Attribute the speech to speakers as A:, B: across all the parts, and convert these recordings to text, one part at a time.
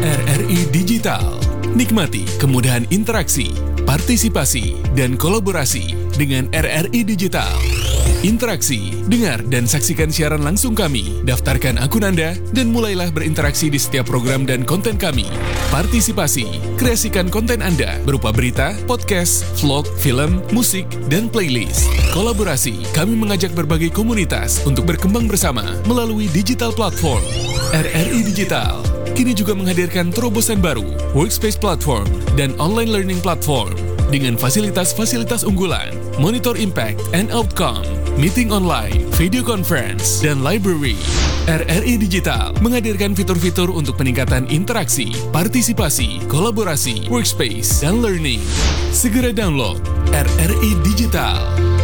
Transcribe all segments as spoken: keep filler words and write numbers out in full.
A: R R I Digital. Nikmati kemudahan interaksi, partisipasi, dan kolaborasi dengan R R I Digital. Interaksi, dengar dan saksikan siaran langsung kami, daftarkan akun Anda, dan mulailah berinteraksi di setiap program dan konten kami. Partisipasi, kreasikan konten Anda berupa berita, podcast, vlog, film, musik, dan playlist. Kolaborasi, kami mengajak berbagai komunitas untuk berkembang bersama melalui digital platform. R R I Digital kini juga menghadirkan terobosan baru, workspace platform, dan online learning platform dengan fasilitas-fasilitas unggulan, monitor impact and outcome, meeting online, video conference, dan library. R R I Digital menghadirkan fitur-fitur untuk peningkatan interaksi, partisipasi, kolaborasi, workspace, dan learning. Segera download R R I Digital.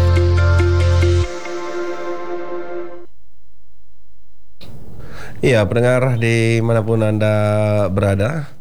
B: Iya, pendengar dimanapun Anda berada,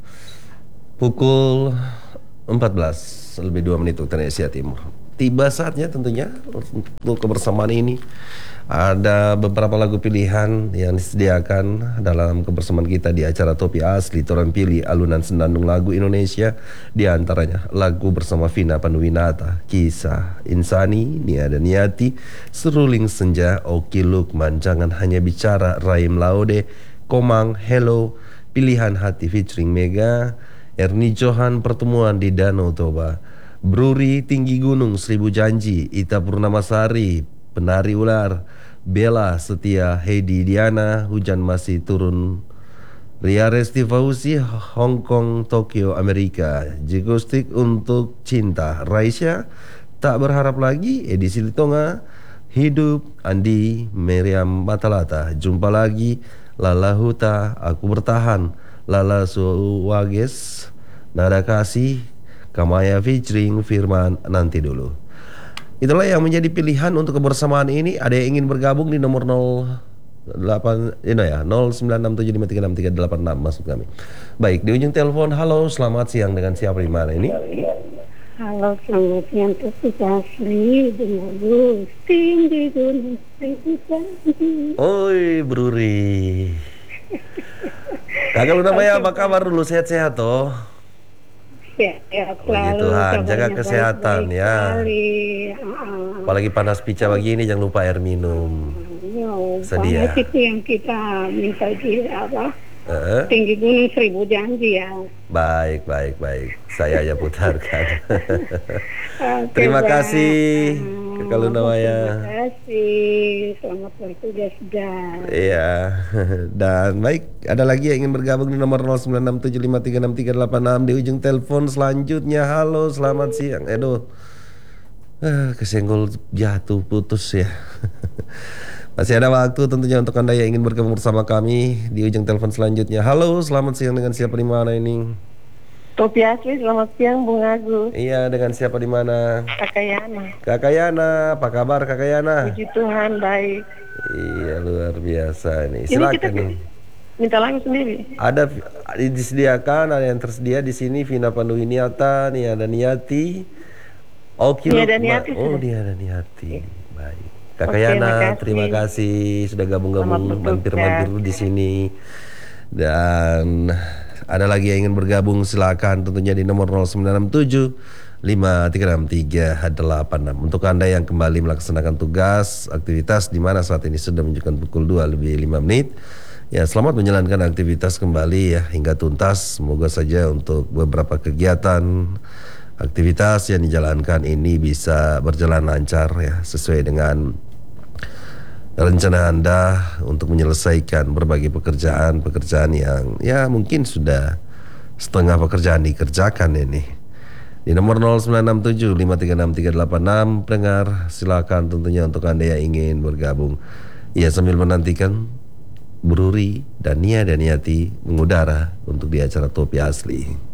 B: pukul empat belas lebih dua menit waktu Indonesia Timur. Tiba saatnya tentunya untuk kebersamaan ini. Ada beberapa lagu pilihan yang disediakan dalam kebersamaan kita di acara Topi Asli. Torang pilih alunan senandung lagu Indonesia, di antaranya lagu bersama Vina Panduwinata, Kisah Insani, Nia dan Niati, Seruling Senja, Oki Lukman, Jangan Hanya Bicara, Raim Laude, Komang, Hello, Pilihan Hati featuring Mega, Erni Johan, Pertemuan di Danau Toba, Bruri, Tinggi Gunung, Seribu Janji, Ita Purnamasari, Penari Ular, Bella Setia, Heidi Diana, Hujan Masih Turun, Ria Resti Fauzi, Hong Kong, Tokyo, Amerika, Jigostik Untuk Cinta, Raisya, Tak Berharap Lagi, Edisi Litonga, Hidup, Andi, Meriam Matalata, Jumpa Lagi, Lala Huta, Aku Bertahan, Lala Suwages, Nada Kasih, Kamaya featuring Firman, Nanti Dulu. Itulah yang menjadi pilihan untuk kebersamaan ini. Ada yang ingin bergabung di nomor nol delapan ini ya nol sembilan enam tujuh lima tiga enam tiga delapan enam maksud kami. Baik, di ujung telepon. Halo, selamat siang, dengan siapa di mana ini?
C: Halo, selamat siang, Topi Asli dengan Gus Tinggi Gunung Seribu Janji.
B: Oi, Bruri. Kakak lu namanya apa kabar dulu, sehat-sehat toh?
C: Ya, ya,
B: Puji Tuhan, jaga kesehatan baik, baik ya. Uh, Apalagi panas pica begini, jangan lupa air minum.
C: Uh,
B: Sedia.
C: Panas itu yang kita minta di apa?
B: Uh,
C: Tinggi Gunung Seribu Janji ya.
B: Baik, baik, baik. Saya aja putarkan.
C: Okay,
B: terima
C: Bang.
B: kasih,
C: Uh,
B: Kakak Lunamaya.
C: Terima kasih. Selamat bertugas dan.
B: Iya. Dan baik, ada lagi yang ingin bergabung di nomor nol sembilan enam tujuh lima tiga enam tiga delapan enam di ujung telepon selanjutnya. Halo, selamat siang. Edo. Ah, kesenggol jatuh putus ya. Masih ada waktu tentunya untuk Anda yang ingin bergabung bersama kami di ujung telepon selanjutnya. Halo, selamat siang, dengan siapa di mana ini?
C: Topi Asli, selamat siang Bung Agus.
B: Iya, dengan siapa di mana?
C: Kakak Yana.
B: Kakak Yana, apa kabar Kakak Yana?
C: Puji Tuhan, baik.
B: Iya, luar biasa nih.
C: Ini
B: Silakan
C: kita
B: nih.
C: Minta lagu sendiri.
B: Ada disediakan, ada yang tersedia di sini. Vina Panduwinata, Nia dan Niati. Oki
C: Nia dan
B: Lukman.
C: Niati.
B: Oh, Nia dan Niati. Baik. Kakak
C: Oke,
B: Yana,
C: makasih.
B: terima kasih sudah gabung-gabung,
C: Selamat
B: mampir-mampir
C: bertugas.
B: di sini. Dan ada lagi yang ingin bergabung, silakan tentunya di nomor nol sembilan enam tujuh lima tiga enam tiga delapan enam. Untuk Anda yang kembali melaksanakan tugas, aktivitas di mana saat ini sudah menunjukkan pukul dua lebih lima menit. Ya, selamat menjalankan aktivitas kembali ya hingga tuntas. Semoga saja untuk beberapa kegiatan, aktivitas yang dijalankan ini bisa berjalan lancar ya, sesuai dengan rencana Anda untuk menyelesaikan berbagai pekerjaan-pekerjaan yang ya mungkin sudah setengah pekerjaan dikerjakan ini. Di nomor nol sembilan enam tujuh lima tiga enam tiga delapan enam, pendengar silakan tentunya untuk Anda yang ingin bergabung. Ya, sambil menantikan Bruri dan Nia dan Niati mengudara untuk di acara Topi Asli.